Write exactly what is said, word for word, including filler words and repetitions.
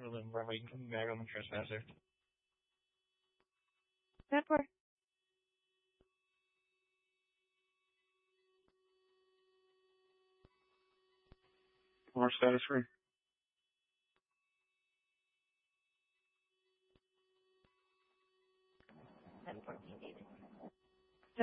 Maryland trespasser. ten four. More status free. ten fourteen, David.